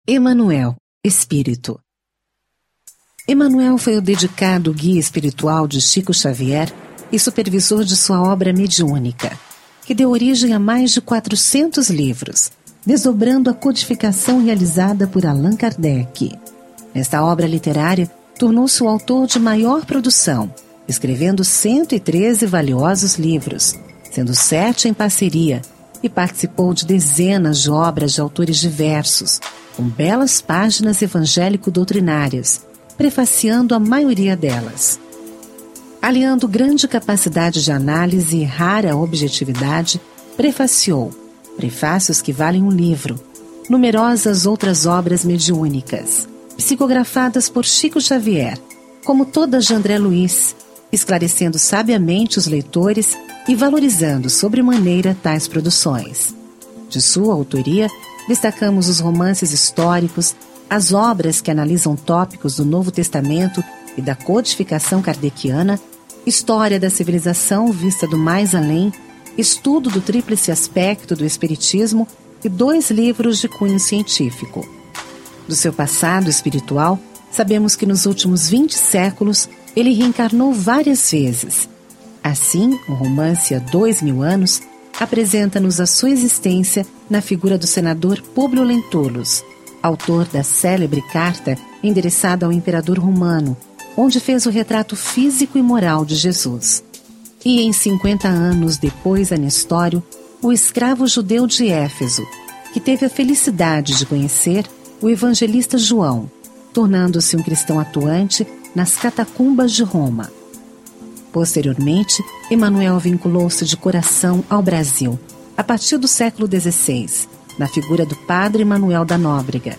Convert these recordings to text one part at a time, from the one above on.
Emanuel, Espírito. Emanuel foi o dedicado guia espiritual de Chico Xavier e supervisor de sua obra mediúnica, que deu origem a mais de 400 livros, desdobrando a codificação realizada por Allan Kardec. Nesta obra literária, tornou-se o autor de maior produção, escrevendo 113 valiosos livros, sendo 7 em parceria, e participou de dezenas de obras de autores diversos, com belas páginas evangélico-doutrinárias, prefaciando a maioria delas. Aliando grande capacidade de análise e rara objetividade, prefaciou prefácios que valem um livro, numerosas outras obras mediúnicas, psicografadas por Chico Xavier, como todas de André Luiz, esclarecendo sabiamente os leitores e valorizando sobremaneira tais produções. De sua autoria, destacamos os romances históricos, as obras que analisam tópicos do Novo Testamento e da codificação kardeciana, história da civilização vista do mais além, estudo do tríplice aspecto do espiritismo e 2 livros de cunho científico. Do seu passado espiritual, sabemos que nos últimos 20 séculos ele reencarnou várias vezes. Assim, o romance Há 2000 anos apresenta-nos a sua existência na figura do senador Públio Lentulus, autor da célebre carta endereçada ao imperador romano, onde fez o retrato físico e moral de Jesus. E em 50 anos depois a Nestório, o escravo judeu de Éfeso, que teve a felicidade de conhecer o evangelista João, tornando-se um cristão atuante nas catacumbas de Roma. Posteriormente, Emanuel vinculou-se de coração ao Brasil, a partir do século XVI, na figura do Padre Manuel da Nóbrega,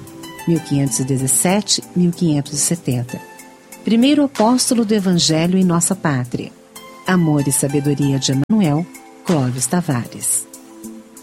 1517-1570. Primeiro apóstolo do Evangelho em nossa pátria. Amor e Sabedoria de Emanuel, Clóvis Tavares.